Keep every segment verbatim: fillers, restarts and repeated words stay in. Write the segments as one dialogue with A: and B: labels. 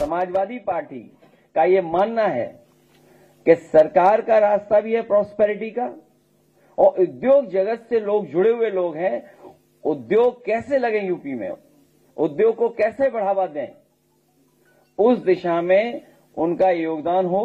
A: Samajwadi party का ये मानना है कि सरकार का रास्ता भी है प्रॉस्पेरिटी का, और उद्योग जगत से लोग जुड़े हुए लोग हैं। उद्योग कैसे लगे यूपी में, उद्योग को कैसे बढ़ावा दें, उस दिशा में उनका योगदान हो।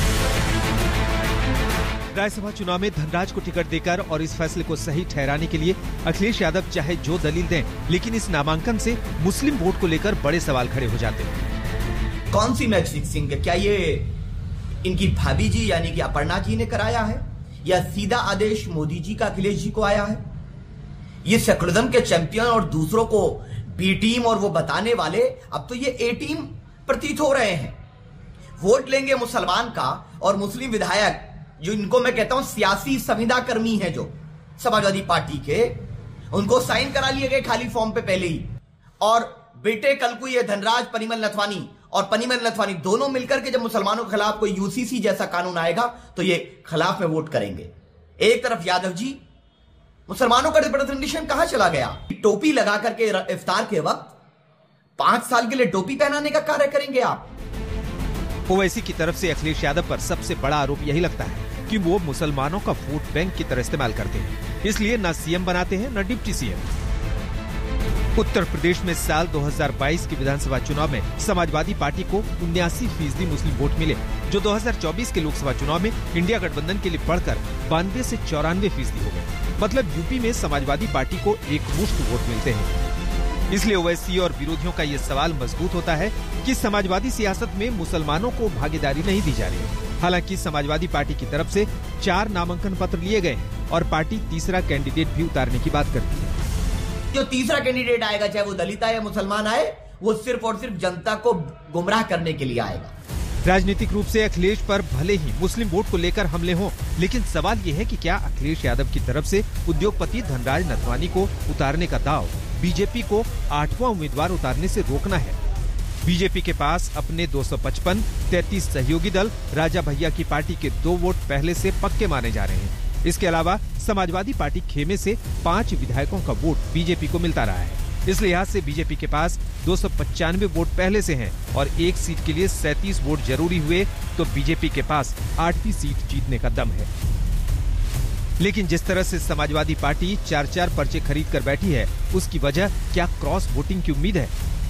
B: राज्यसभा चुनाव में धनराज को टिकट देकर और इस फैसले को सही ठहराने के लिए अखिलेश यादव चाहे जो दलील दें, लेकिन इस नामांकन से मुस्लिम वोट को लेकर बड़े सवाल खड़े हो जाते हैं।
C: कौन सी मैच फिक्सिंग है? क्या ये इनकी भाभी जी यानी कि अपर्णा जी ने कराया है, या सीधा आदेश मोदी जी का अखिलेश जी को आया है? ये सेकुलरिज्म के चैंपियन और दूसरों को बी टीम और वो बताने वाले अब तो ये ए टीम प्रतीत हो रहे हैं। वोट लेंगे मुसलमान का, और मुस्लिम विधायक जो इनको मैं कहता हूं सियासी संविदा कर्मी है जो समाजवादी पार्टी के, उनको साइन करा लिए गए खाली फॉर्म पे पहले ही। और बेटे कल को ये धनराज परिमल नथवानी और परिमल नथवानी दोनों मिलकर के जब मुसलमानों के खिलाफ कोई यूसीसी जैसा कानून आएगा तो ये खिलाफ में वोट करेंगे। एक तरफ यादव जी, मुसलमानों का रिप्रेजेंटेशन कहां चला गया? टोपी लगा करके इफ्तार के वक्त पांच साल के लिए टोपी पहनाने का कार्य करेंगे आप?
B: ओवैसी की तरफ से अखिलेश यादव पर सबसे बड़ा आरोप यही लगता है कि वो मुसलमानों का वोट बैंक की तरह इस्तेमाल करते हैं, इसलिए न सीएम बनाते हैं न डिप्टी सीएम। उत्तर प्रदेश में साल दो हज़ार बाईस के विधानसभा चुनाव में समाजवादी पार्टी को उन्यासी फीसदी मुस्लिम वोट मिले, जो दो हज़ार चौबीस के लोकसभा चुनाव में इंडिया गठबंधन के लिए बढ़कर बानवे से चौरानवे फीसदी हो गए। मतलब यूपी में समाजवादी पार्टी को एक मुश्त वोट मिलते हैं। इसलिए ओवैसी और विरोधियों का ये सवाल मजबूत होता है कि समाजवादी सियासत में मुसलमानों को भागीदारी नहीं दी जा रही है। हालांकि समाजवादी पार्टी की तरफ से चार नामांकन पत्र लिए गए हैं और पार्टी तीसरा कैंडिडेट भी उतारने की बात करती है।
C: जो तीसरा कैंडिडेट आएगा, चाहे वो दलित आए या मुसलमान आए, वो सिर्फ और सिर्फ जनता को गुमराह करने के लिए आएगा।
B: राजनीतिक रूप से अखिलेश पर भले ही मुस्लिम वोट को लेकर हमले हों, लेकिन सवाल ये है कि क्या अखिलेश यादव की तरफ से उद्योगपति धनराज नथवानी को उतारने का दाव बीजेपी को आठवां उम्मीदवार उतारने से रोकना है? बीजेपी के पास अपने दो सौ पचपन, तैंतीस सहयोगी दल, राजा भैया की पार्टी के दो वोट पहले से पक्के माने जा रहे हैं। इसके अलावा समाजवादी पार्टी खेमे से पांच विधायकों का वोट बीजेपी को मिलता रहा है। इस लिहाज से बीजेपी के पास दो सौ पचानवे वोट पहले से हैं और एक सीट के लिए सैंतीस वोट जरूरी हुए तो बीजेपी के पास आठवीं सीट जीतने का दम है। लेकिन जिस तरह से समाजवादी पार्टी चार चार पर्चे खरीद कर बैठी है, उसकी वजह क्या क्रॉस वोटिंग की उम्मीद है?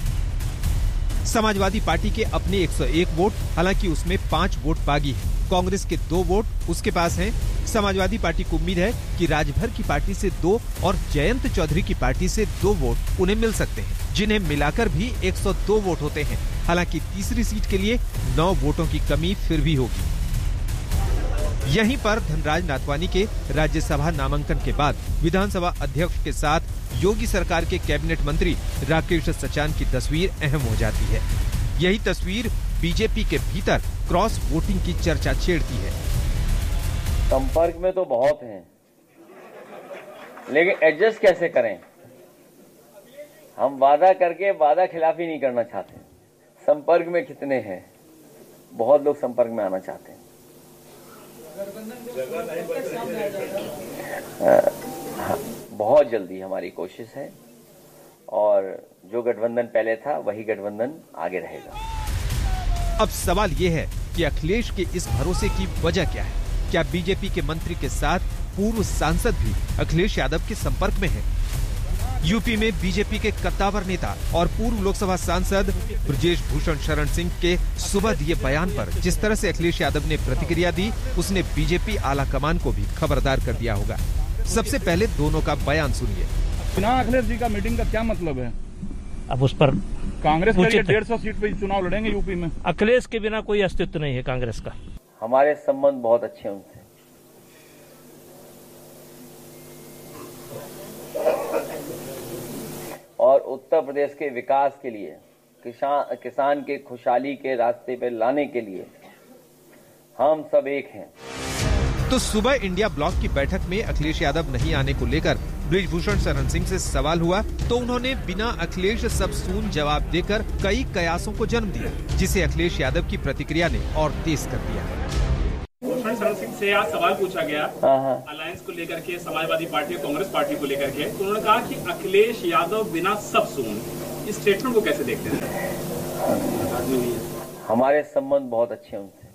B: समाजवादी पार्टी के अपने एक सौ एक वोट, हालांकि उसमें पांच वोट बागी है। कांग्रेस के दो वोट उसके पास हैं। समाजवादी पार्टी को उम्मीद है कि राजभर की पार्टी से दो और जयंत चौधरी की पार्टी से दो वोट उन्हें मिल सकते हैं, जिन्हें मिलाकर भी एक सौ दो वोट होते हैं। हालांकि तीसरी सीट के लिए नौ वोटों की कमी फिर भी होगी। यहीं पर धनराज नाथवानी के राज्यसभा नामांकन के बाद विधानसभा अध्यक्ष के साथ योगी सरकार के कैबिनेट मंत्री राकेश सचान की तस्वीर अहम हो जाती है। यही तस्वीर बीजेपी के भीतर क्रॉस वोटिंग की चर्चा छेड़ती है।
A: संपर्क में तो बहुत हैं, लेकिन एडजस्ट कैसे करें? हम वादा करके वादा खिलाफी नहीं करना चाहते। संपर्क में कितने हैं? बहुत लोग संपर्क में आना चाहते हैं। हाँ, बहुत जल्दी हमारी कोशिश है, और जो गठबंधन पहले था वही गठबंधन आगे रहेगा।
B: अब सवाल ये है कि अखिलेश के इस भरोसे की वजह क्या है? क्या बीजेपी के मंत्री के साथ पूर्व सांसद भी अखिलेश यादव के संपर्क में हैं? यूपी में बीजेपी के कद्दावर नेता और पूर्व लोकसभा सांसद ब्रजेश भूषण शरण सिंह के सुबह दिए बयान पर जिस तरह से अखिलेश यादव ने प्रतिक्रिया दी, उसने बीजेपी आला कमान को भी खबरदार कर दिया होगा। सबसे पहले दोनों का बयान सुनिए।
D: बिना अखिलेश जी का मीटिंग का क्या मतलब है?
E: अब उस पर
D: कांग्रेस के डेढ़ सौ सीट पे चुनाव लड़ेंगे यूपी में।
E: अखिलेश के बिना कोई अस्तित्व नहीं है कांग्रेस का।
A: हमारे संबंध बहुत अच्छे हैं उनसे। और उत्तर प्रदेश के विकास के लिए, किसान किसान के खुशहाली के रास्ते पे लाने के लिए हम सब एक हैं।
B: तो सुबह इंडिया ब्लॉक की बैठक में अखिलेश यादव नहीं आने को लेकर ब्रिजभूषण शरण सिंह से सवाल हुआ तो उन्होंने बिना अखिलेश सब सून जवाब देकर कई कयासों को जन्म दिया, जिसे अखिलेश यादव की प्रतिक्रिया ने और तेज कर दिया।
F: भूषण शरण सिंह से आज सवाल पूछा गया अलायंस को लेकर के, समाजवादी पार्टी और कांग्रेस पार्टी को लेकर के, तो उन्होंने कहा कि अखिलेश यादव बिना सब सून। इस स्टेटमेंट को कैसे देखते हैं?
A: हमारे संबंध बहुत अच्छे हैं उनसे।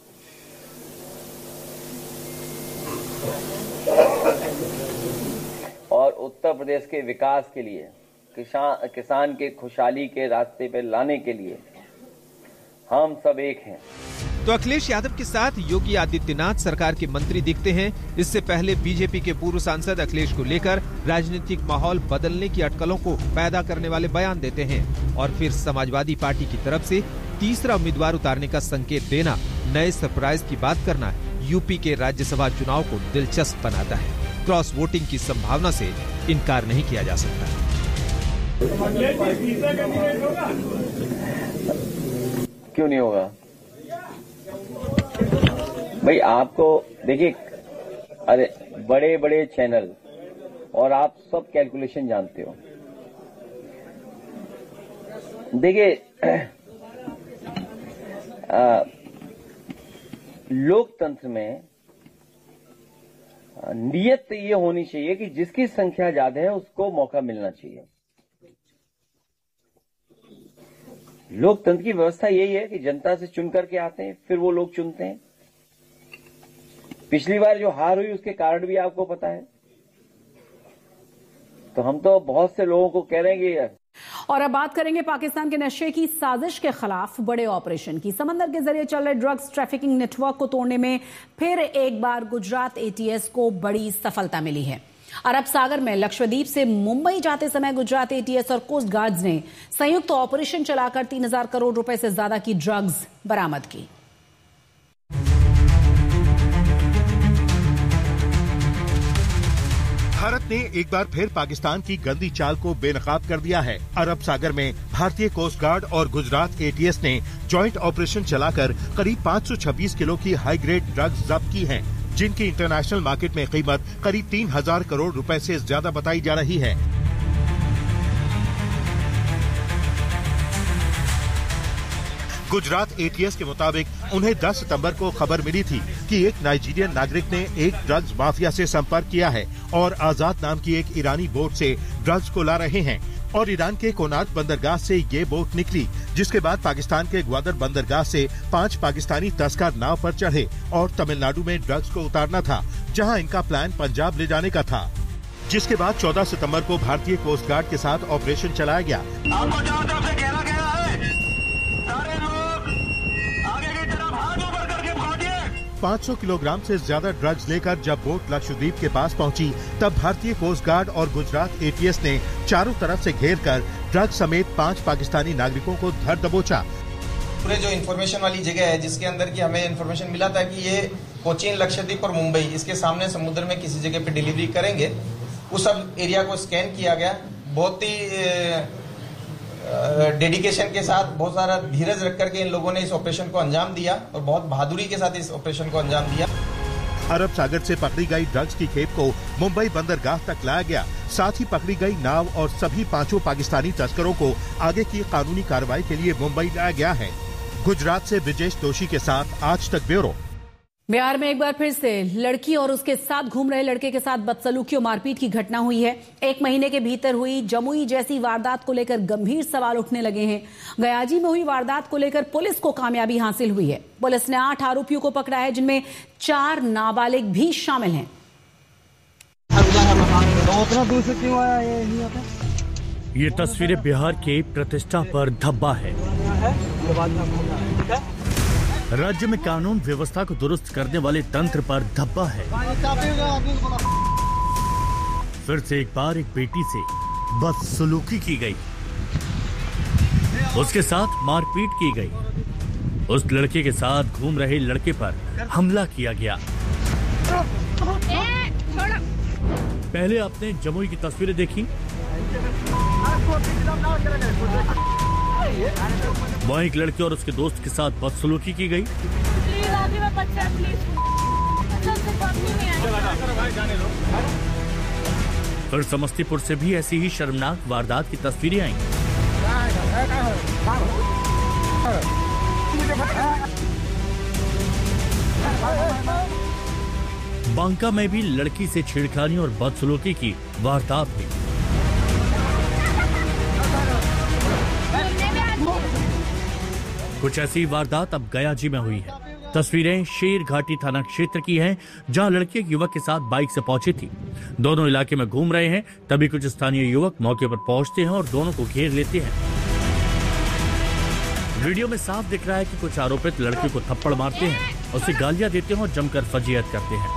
A: और उत्तर प्रदेश के विकास के लिए, किसान किसान के खुशहाली के रास्ते पर लाने के लिए हम सब एक हैं।
B: तो अखिलेश यादव के साथ योगी आदित्यनाथ सरकार के मंत्री दिखते हैं। इससे पहले बीजेपी के पूर्व सांसद अखिलेश को लेकर राजनीतिक माहौल बदलने की अटकलों को पैदा करने वाले बयान देते हैं और फिर समाजवादी पार्टी की तरफ से तीसरा उम्मीदवार उतारने का संकेत देना, नए सरप्राइज की बात करना यूपी के राज्यसभा चुनाव को दिलचस्प बनाता है। क्रॉस वोटिंग की संभावना से इनकार नहीं किया जा सकता।
A: क्यों नहीं होगा भाई? आपको देखिए, अरे बड़े बड़े चैनल और आप सब कैलकुलेशन जानते हो। देखिए, लोकतंत्र में नियत ये होनी चाहिए कि जिसकी संख्या ज्यादा है उसको मौका मिलना चाहिए। लोकतंत्र की व्यवस्था यही है कि जनता से चुन करके आते हैं, फिर वो लोग चुनते हैं। पिछली बार जो हार हुई उसके कारण भी आपको पता है। तो हम तो बहुत से लोगों को कह रहे हैं कि।
G: और अब बात करेंगे पाकिस्तान के नशे की साजिश के खिलाफ बड़े ऑपरेशन की। समंदर के जरिए चल रहे ड्रग्स ट्रैफिकिंग नेटवर्क को तोड़ने में फिर एक बार गुजरात एटीएस को बड़ी सफलता मिली है। अरब सागर में लक्षद्वीप से मुंबई जाते समय गुजरात एटीएस और कोस्ट गार्ड्स ने संयुक्त ऑपरेशन चलाकर तीन हजार करोड़ रुपए से ज्यादा की ड्रग्स बरामद की।
H: भारत ने एक बार फिर पाकिस्तान की गंदी चाल को बेनकाब कर दिया है। अरब सागर में भारतीय कोस्ट गार्ड और गुजरात एटीएस ने जॉइंट ऑपरेशन चलाकर करीब पाँच सौ छब्बीस किलो की हाई ग्रेड ड्रग्स जब्त की हैं, जिनकी इंटरनेशनल मार्केट में कीमत करीब तीन हजार करोड़ रुपए से ज्यादा बताई जा रही है। गुजरात एटीएस के मुताबिक उन्हें दस सितंबर को खबर मिली थी कि एक नाइजीरियन नागरिक ने एक ड्रग्स माफिया से संपर्क किया है और आजाद नाम की एक ईरानी बोट से ड्रग्स को ला रहे हैं और ईरान के कोनार्क बंदरगाह से ये बोट निकली, जिसके बाद पाकिस्तान के ग्वादर बंदरगाह से पांच पाकिस्तानी तस्कर नाव पर चढ़े और तमिलनाडु में ड्रग्स को उतारना था, जहां इनका प्लान पंजाब ले जाने का था। जिसके बाद चौदह सितंबर को भारतीय कोस्ट गार्ड के साथ ऑपरेशन चलाया गया। आपको चारों तरफ से घेरा गया है, सारे लोग आगे की तरफ हाथ ऊपर करके भागिए। पाँच सौ किलोग्राम से ज्यादा ड्रग्स लेकर जब बोट लक्षद्वीप के पास पहुंची, तब भारतीय कोस्ट गार्ड और गुजरात एटीएस ने चारों तरफ से घेर कर ड्रग्स समेत पांच पाकिस्तानी नागरिकों को धर दबोचा।
I: पूरे जो इन्फॉर्मेशन वाली जगह है, जिसके अंदर की हमें इन्फॉर्मेशन मिला था कि ये कोचीन, लक्षद्वीप और मुंबई इसके सामने समुद्र में किसी जगह पे डिलीवरी करेंगे, उस सब एरिया को स्कैन किया गया। बहुत ही डेडिकेशन के साथ, बहुत सारा धीरज रख करके इन लोगों ने इस ऑपरेशन को अंजाम दिया और बहुत बहादुरी के साथ इस ऑपरेशन को अंजाम दिया।
H: अरब सागर से पकड़ी गई ड्रग्स की खेप को मुंबई बंदरगाह तक लाया गया। साथ ही पकड़ी गई नाव और सभी पांचों पाकिस्तानी तस्करों को आगे की कानूनी कार्रवाई के लिए मुंबई लाया गया है। गुजरात से ब्रिजेश जोशी के साथ आज तक ब्यूरो।
G: बिहार में एक बार फिर से लड़की और उसके साथ घूम रहे लड़के के साथ बदसलूकी और मारपीट की घटना हुई है। एक महीने के भीतर हुई जमुई जैसी वारदात को लेकर गंभीर सवाल उठने लगे हैं। गयाजी में हुई वारदात को लेकर पुलिस को कामयाबी हासिल हुई है। पुलिस ने आठ आरोपियों को पकड़ा है, जिनमें चार नाबालिग भी शामिल हैं।
J: ये तस्वीरें बिहार के प्रतिष्ठा पर धब्बा है। राज्य में कानून व्यवस्था को दुरुस्त करने वाले तंत्र पर धब्बा है। फिर से एक बार एक बेटी से बदसलूकी की गई, उसके साथ मारपीट की गई। उस लड़के के साथ घूम रहे लड़के पर हमला किया गया। पहले आपने जमुई की तस्वीरें देखी, वहाँ एक लड़के और उसके दोस्त के साथ बदसलूकी की गई। फिर समस्तीपुर से भी ऐसी ही शर्मनाक वारदात की तस्वीरें आईं। बांका में भी लड़की से छेड़खानी और बदसलूकी की वारदात हुई। कुछ ऐसी वारदात अब गया जी में हुई है। तस्वीरें शेर घाटी थाना क्षेत्र की हैं, जहां लड़की एक युवक के साथ बाइक से पहुंची थी। दोनों इलाके में घूम रहे हैं, तभी कुछ स्थानीय युवक मौके पर पहुंचते हैं और दोनों को घेर लेते हैं। वीडियो में साफ दिख रहा है कि कुछ आरोपित लड़के को थप्पड़ मारते हैं, उसे गालियां देते हैं और जमकर फजीयत करते हैं।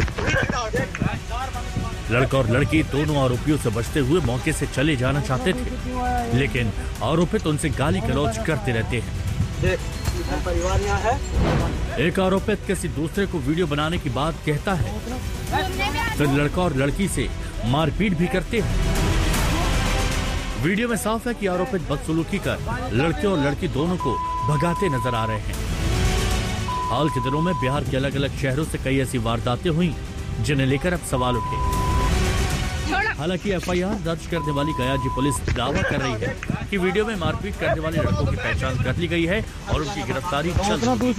J: लड़का और लड़की दोनों आरोपियों से बचते हुए मौके से चले जाना चाहते थे, लेकिन आरोपित उनसे गाली गलौज करते रहते हैं।
K: परिवार यहाँ है।
J: एक आरोपित किसी दूसरे को वीडियो बनाने की बात कहता है, फिर लड़का और लड़की से मारपीट भी करते हैं। वीडियो में साफ है कि आरोपित बदसलूकी कर लड़के और लड़की दोनों को भगाते नजर आ रहे हैं। हाल के दिनों में बिहार के अलग अलग शहरों से कई ऐसी वारदातें हुई जिन्हें लेकर अब सवाल उठे। हालांकि एफ आई आर दर्ज करने वाली गया जी पुलिस दावा कर रही है कि वीडियो में मारपीट करने वाले लड़कों की पहचान कर ली गई है और उनकी गिरफ्तारी जल्द होगी।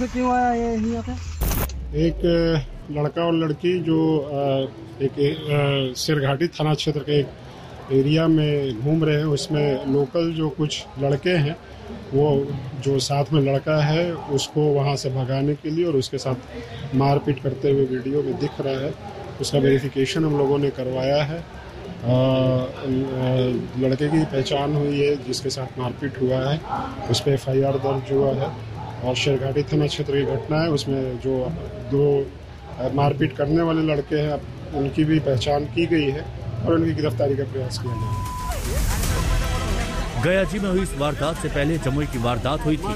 L: एक लड़का और लड़की जो एक सिरघाटी थाना क्षेत्र के एक एरिया में घूम रहे हैं, उसमें लोकल जो कुछ लड़के हैं वो जो साथ में लड़का है उसको वहां से भगाने के लिए और उसके साथ मारपीट करते हुए वीडियो में दिख रहा है। उसका वेरिफिकेशन हम लोगों ने करवाया है। आ, लड़के की पहचान हुई है जिसके साथ मारपीट हुआ है, उस पर एफ आई आर दर्ज हुआ है और शेरघाटी थाना क्षेत्र की घटना है। उसमें जो दो मारपीट करने वाले लड़के हैं उनकी भी पहचान की गई है और उनकी गिरफ्तारी का प्रयास किया गया है।
J: गया जी में हुई इस वारदात से पहले जमुई की वारदात हुई थी।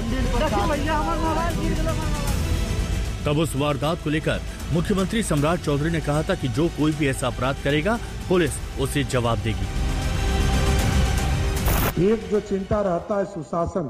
J: तब उस वारदात को लेकर मुख्यमंत्री सम्राट चौधरी ने कहा था कि जो कोई भी ऐसा अपराध करेगा पुलिस उसे जवाब देगी।
M: एक जो चिंता रहता है सुशासन,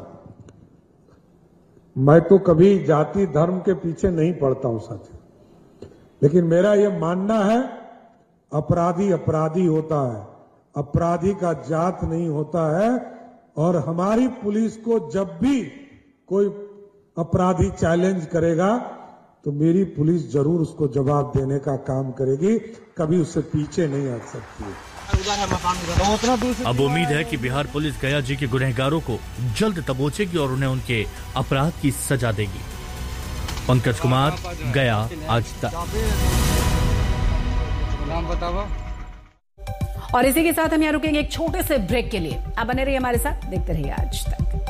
M: मैं तो कभी जाति धर्म के पीछे नहीं पड़ता हूं साथी, लेकिन मेरा ये मानना है अपराधी अपराधी होता है, अपराधी का जात नहीं होता है। और हमारी पुलिस को जब भी कोई अपराधी चैलेंज करेगा तो मेरी पुलिस जरूर उसको जवाब देने का काम करेगी, कभी उससे पीछे नहीं हट सकती है।
J: अब उम्मीद है कि बिहार पुलिस गया जी के गुनहगारों को जल्द दबोचेगी और उन्हें उनके अपराध की सजा देगी। पंकज कुमार, गया, आज तक।
G: और इसी के साथ हम यहाँ रुकेंगे एक छोटे से ब्रेक के लिए। आप बने रहिए हमारे साथ, देखते रहिए आज तक।